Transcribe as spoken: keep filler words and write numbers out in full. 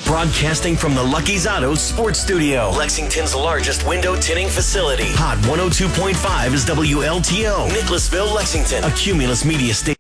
Broadcasting from the Lucky's Auto Sports Studio, Lexington's largest window tinting facility. Hot one oh two point five is W L T O, Nicholasville, Lexington, a Cumulus Media Station.